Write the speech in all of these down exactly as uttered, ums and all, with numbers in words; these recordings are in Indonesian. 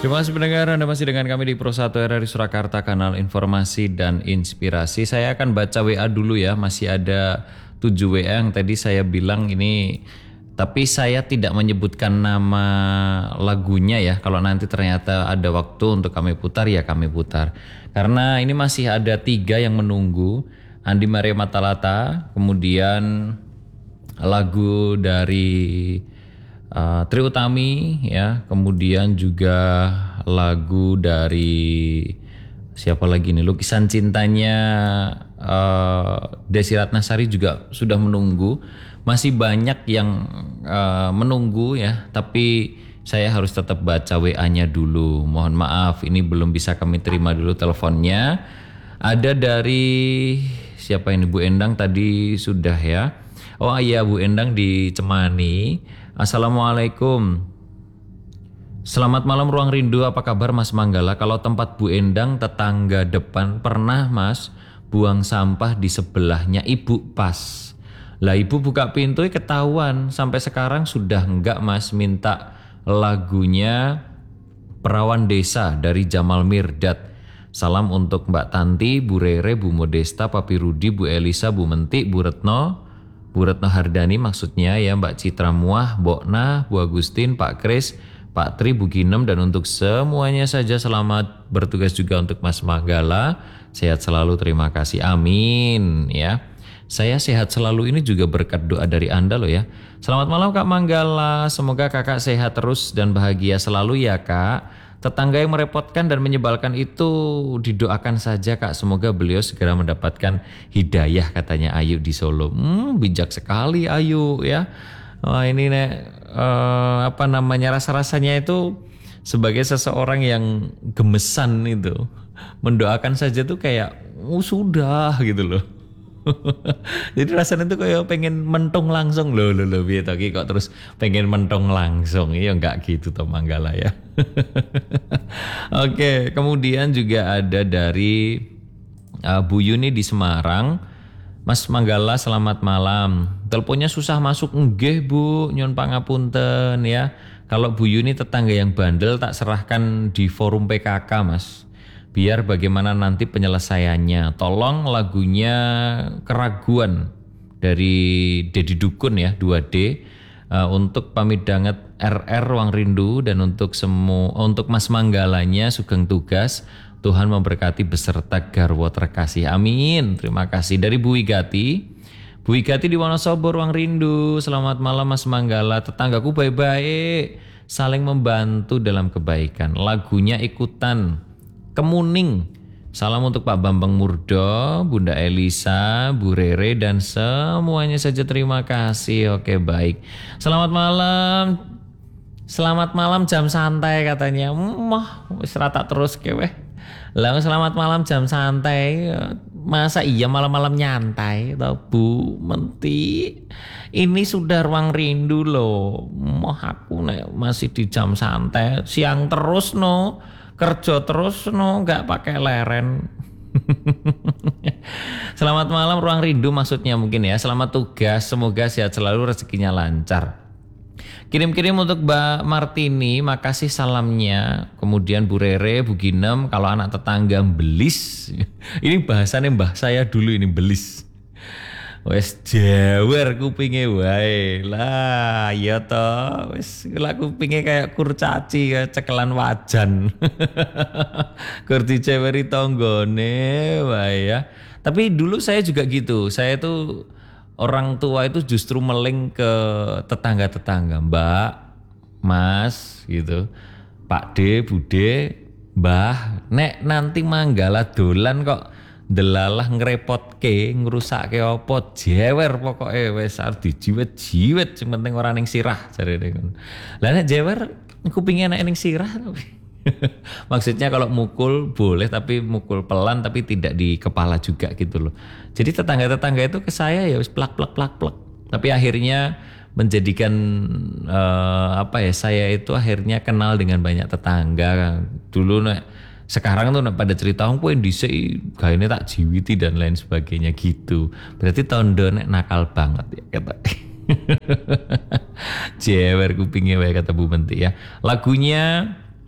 Terima kasih pendengar, Anda masih dengan kami di Pro satu R R I Surakarta, kanal informasi dan inspirasi. Saya akan baca W A dulu ya, masih ada tujuh W A yang tadi saya bilang ini, tapi saya tidak menyebutkan nama lagunya ya. Kalau nanti ternyata ada waktu untuk kami putar ya kami putar. Karena ini masih ada tiga yang menunggu, Andi Maria Matalata, kemudian lagu dari Uh, Trie Utami ya, kemudian juga lagu dari siapa lagi nih, Lukisan Cintanya uh, Desi Ratnasari juga sudah menunggu. Masih banyak yang uh, menunggu ya, tapi saya harus tetap baca W A-nya dulu. Mohon maaf, ini belum bisa kami terima dulu teleponnya. Ada dari siapa ini, Bu Endang tadi sudah ya. Oh iya, Bu Endang di Cemani. Assalamualaikum. Selamat malam Ruang Rindu, apa kabar Mas Manggala? Kalau tempat Bu Endang tetangga depan, pernah Mas buang sampah di sebelahnya Ibu pas. Lah Ibu buka pintu ketahuan, sampai sekarang sudah enggak Mas, minta lagunya Perawan Desa dari Jamal Mirdad. Salam untuk Mbak Tanti, Bu Rere, Bu Modesta, Papi Rudi, Bu Elisa, Bu Menti, Bu Retno, Bu Retno Hardani maksudnya ya, Mbak Citra Muah, Bokna, Bu Agustin, Pak Kris, Pak Tri, Bu Ginem, dan untuk semuanya saja selamat bertugas juga untuk Mas Manggala. Sehat selalu, terima kasih, amin ya. Saya sehat selalu ini juga berkat doa dari Anda loh ya. Selamat malam Kak Manggala, semoga kakak sehat terus dan bahagia selalu ya Kak. Tetangga yang merepotkan dan menyebalkan itu didoakan saja Kak. Semoga beliau segera mendapatkan hidayah, katanya Ayu di Solo. Hmm, bijak sekali Ayu ya. Wah ini nek uh, apa namanya, rasa-rasanya itu sebagai seseorang yang gemesan itu, mendoakan saja tuh kayak oh, sudah gitu loh. Jadi rasanya tuh kayak pengen mentung langsung loh loh loh gitu kok, terus pengen mentung langsung ya, enggak gitu toh Manggala ya. Oke, kemudian juga ada dari uh, Bu Yuni di Semarang. Mas Manggala selamat malam. Teleponnya susah masuk, nggih Bu, nyun pangapunten ya. Kalau Bu Yuni tetangga yang bandel, tak serahkan di forum P K K Mas, biar bagaimana nanti penyelesaiannya. Tolong lagunya Keraguan dari Dedi Dukun ya, dua D, uh, untuk Pamidanget R R Ruang Rindu, dan untuk semua, untuk Mas Manggalanya Sugeng Tugas. Tuhan memberkati beserta garwa terkasih, amin. Terima kasih. Dari Bu Wigati, Bu Wigati di Wonosobo Ruang Rindu. Selamat malam Mas Manggala, tetanggaku baik-baik, saling membantu dalam kebaikan. Lagunya Ikutan Kemuning. Salam untuk Pak Bambang Murdo, Bunda Elisa, Bu Rere, dan semuanya saja, terima kasih. Oke baik. Selamat malam. Selamat malam jam santai katanya. Mah wis rata terus kewe. Lah selamat malam jam santai. Masa iya malam-malam nyantai toh Bu Menti? Ini sudah Ruang Rindu loh. Mah aku nek masih di jam santai, siang terus no. Kerja terus no, nggak pakai leren. Selamat malam Ruang Rindu maksudnya mungkin ya. Selamat tugas, semoga sehat selalu, rezekinya lancar. Kirim-kirim untuk Mbak Martini, makasih salamnya. Kemudian Bu Rere, Bu Ginem, kalau anak tetangga belis. Ini bahasanya mbah saya dulu ini, belis. Wes jewer kupinge wae lah, ya toh wes lah kupinge kayak kurcaci, kayak cekelan wajan. Kur diceweri tonggone wae ya. Tapi dulu saya juga gitu, saya tuh orang tua itu justru meling ke tetangga-tetangga, Mbak, Mas gitu, Pak D, Bude, Mbah, nek nanti Manggala dolan kok delalah ngerepotke, ngerusake apa, jewer pokoknya wes harus dijiwet-jiwet, yang penting orang ning sirah jarene ngono. Lah nek jewer kupinge enak ning sirah. Maksudnya kalau mukul boleh, tapi mukul pelan, tapi tidak di kepala juga gitu loh. Jadi tetangga-tetangga itu ke saya ya wis plak plak plak plak. Tapi akhirnya menjadikan uh, apa ya, saya itu akhirnya kenal dengan banyak tetangga. Dulu nek sekarang tuh pada cerita aku yang dhisik gaene tak jiwiti dan lain sebagainya gitu. Berarti tondo nek nakal banget ya kata. Jewer kupingnya wae kata Bu Menti ya. Lagunya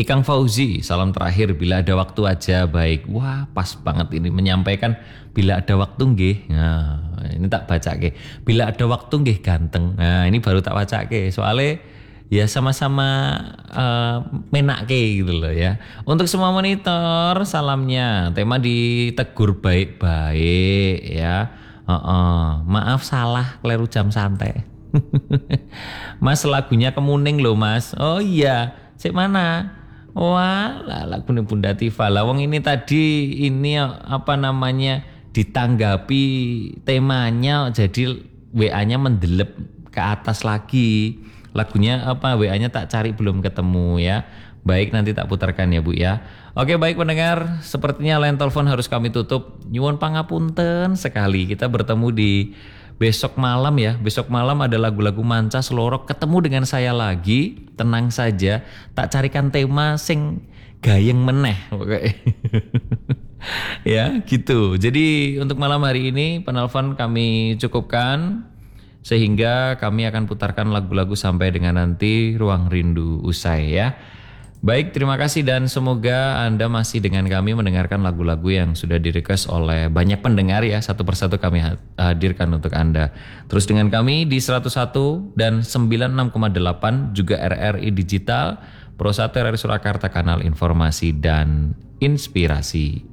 Ikang Fauzi, salam terakhir bila ada waktu aja baik. Wah, pas banget ini menyampaikan bila ada waktu nggih. Nah, ini tak baca ke. Bila ada waktu nggih ganteng. Nah, ini baru tak baca ke. Soalnya ya sama-sama uh, menake gitu loh ya. Untuk semua monitor, salamnya. Tema ditegur baik-baik ya. Uh -uh. Maaf salah, keliru jam santai. Mas lagunya Kemuning loh mas. Oh iya, cek mana? Wah, lagu Bunda Tifa. Lawang ini tadi ini apa namanya ditanggapi temanya, jadi W A-nya mendelep ke atas lagi. Lagunya apa? W A-nya tak cari belum ketemu ya. Baik, nanti tak putarkan ya Bu ya. Oke baik pendengar, sepertinya line telepon harus kami tutup. Nyuwun pangapunten sekali. Kita bertemu di besok malam ya. Besok malam ada lagu-lagu manca selorok ketemu dengan saya lagi. Tenang saja, tak carikan tema sing gayeng meneh. Oke. Ya, gitu. Jadi untuk malam hari ini penelpon kami cukupkan sehingga kami akan putarkan lagu-lagu sampai dengan nanti Ruang Rindu usai ya. Baik, terima kasih dan semoga Anda masih dengan kami mendengarkan lagu-lagu yang sudah di-request oleh banyak pendengar ya. Satu persatu kami hadirkan untuk Anda. Terus dengan kami di seratus satu dan sembilan puluh enam koma delapan juga R R I Digital, Pro satu R R I Surakarta, kanal informasi dan inspirasi.